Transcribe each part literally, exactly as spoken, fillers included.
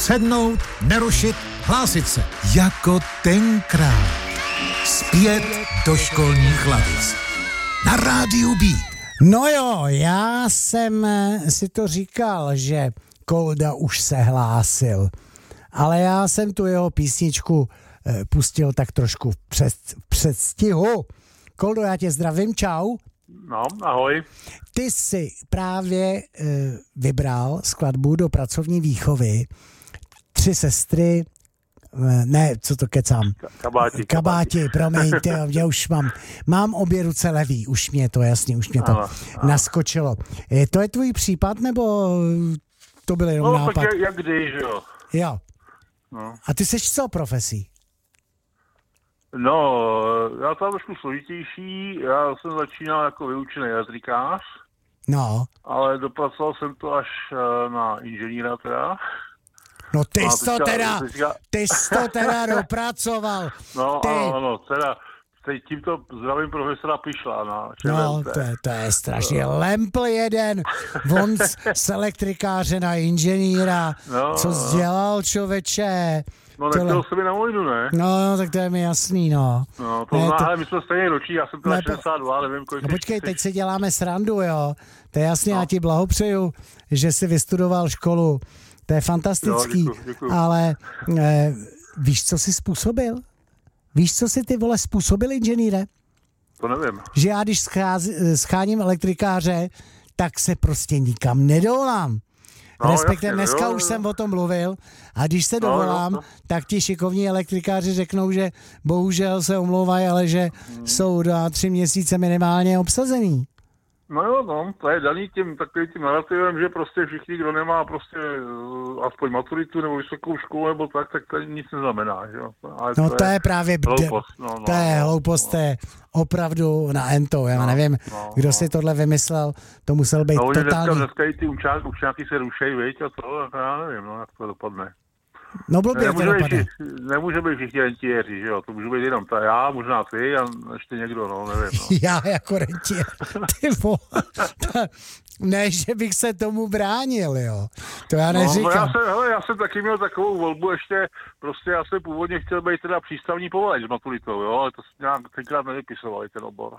Sednout, nerušit, hlásit se. Jako tenkrát. Zpět do školních lavic. Na rádiu Beat. No jo, já jsem si to říkal, že Kolda už se hlásil. Ale já jsem tu jeho písničku eh, pustil tak trošku v před, předstihu. Koldo, já tě zdravím, čau. No, ahoj. Ty jsi právě eh, vybral skladbu do pracovní výchovy. Tři sestry, eh, ne, co to kecám? Kabáti. Kabáti, promiňte, já už mám, mám obě ruce levý, už mě to jasně, už mě to ano, ano. naskočilo. Eh, to je tvůj případ, nebo to byl jenom no, nápad? No, tak jak když, jo. Jo. No. A ty seš co profesí? No, já to mám trošku složitější. Já jsem začínal jako vyučený elektrikář, No. ale dopracoval jsem to až na inženýra teda. No ty no, jsi to teda, teďka... ty jsi to teda dopracoval. No, ty. ano, ano, teda teď tímto zdravím profesora Pišla na No, to je, to je strašně lempl jeden. On z, z elektrikáře na inženýra. No, Co jsi dělal, člověče? No, nechtěl se mi na vojnu, ne? No, no, tak to je mi jasný, no. No, to ne, zná, to... ale my jsme stejně ročí, já jsem teda ne, šedesát dva, nevím, kolik... No počkej, teď si děláme srandu, jo. To je jasně, no. Já ti blahopřeju, že jsi vystudoval školu. To je fantastický, jo, děkuju, děkuju. Ale eh, víš, co jsi způsobil? Víš, co jsi ty vole způsobil, inženýre? To nevím. Že já, když scház, scháním elektrikáře, tak se prostě nikam nedovolám. No, respektive jasně, dneska jo, už jo. jsem o tom mluvil a když se dovolám, no, tak ti šikovní elektrikáři řeknou, že bohužel se omlouvají, ale že hmm. jsou dva, tři měsíce minimálně obsazený. No jo, no, to je daný tím takovým tím narrativem, že prostě všichni, kdo nemá prostě uh, aspoň maturitu nebo vysokou školu nebo tak, tak to nic neznamená, že jo. Ale no to, to je, je právě hloupost. No, no, to je no, hloupost, no. to je opravdu na ento, já no, nevím, no, kdo no. si tohle vymyslel, to musel být no, totální. No dneska, dneska i ty učáky, učáky se rušejí, viď, a to, já nevím, no, jak to dopadne. No blbě to dopadne. Nemůže být všichni rentiéři, že jo, to můžu být jenom ta já, možná ty a ještě někdo, no, nevím, no. Já jako rentiér, ty vole, ne, že bych se tomu bránil, jo, to já neříkám. No, no já, jsem, hele, já jsem taky měl takovou volbu ještě, prostě já jsem původně chtěl být teda přístavní povaleč s maturitou, jo, ale to nějak tenkrát nevypisovali ten obor.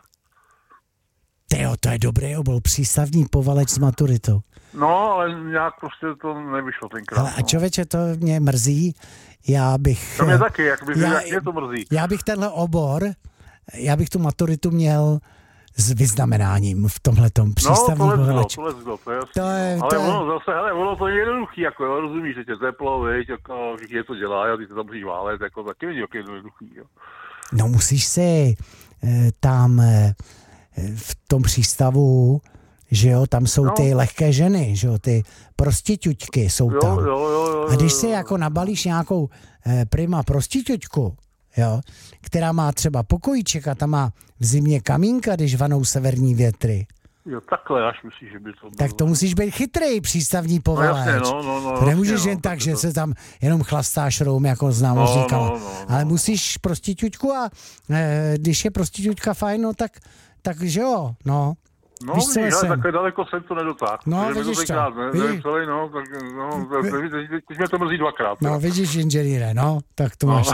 Tyjo, to je dobrý obor, přístavní povaleč s maturitou. No, ale nějak prostě to nevyšlo tenkrát. Ale a člověče, to mě mrzí, já bych... To mě taky, jak, by, já, jak mě to mrzí. Já bych tenhle obor, já bych tu maturitu měl s vyznamenáním v tomhletom přístavní no, povaleč. No, to to, to je jasný. To je, ale to je... ono zase, hele, ono to je jednoduchý, jako jo, rozumíš, že tě teplo, viď, jako všichni to dělají a ty to tam musíš válet, jako taky není jako jednoduchý, jo. No musíš si eh, tam eh, v tom přístavu, že jo, tam jsou no. ty lehké ženy, že jo, ty prostituťky jsou jo, tam. Jo, jo, jo, a když si jako nabalíš nějakou eh, prima prostituťku, jo, která má třeba pokojíček a tam má v zimě kamínka, když vanou severní větry. Jo, takhle až myslíš, že by to bylo. Tak to musíš být chytrý, přístavní povaleč. No, jasně, no, no, no, to nemůžeš jasně, jen no, tak, že to... se tam jenom chlastáš roum jako s námořníkama. No, no, no, no, ale musíš prostituťku a eh, když je prostituťka fajn, no tak, tak že jo, no. No, víš, vidíš, ale takhle daleko jsem to nedotáhl. No, vidíš to. Tenkrát, ne, vidíš. Celý, no, tak, no, Vy... teď, teď mě to mrzí dvakrát. No, vidíš, inženýre, no, tak to no. máš.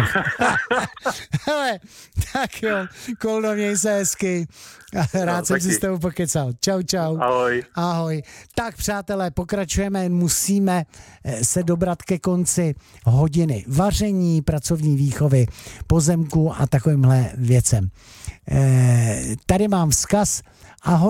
Hele, tak jo, Koldo, měj se hezky. Rád no, jsem taky. si s tebou pokecal. Čau, čau. Ahoj. Ahoj. Tak, přátelé, pokračujeme, musíme se dobrat ke konci hodiny vaření, pracovní výchovy, pozemku a takovýmhle věcem. E, tady mám vzkaz. Ahoj.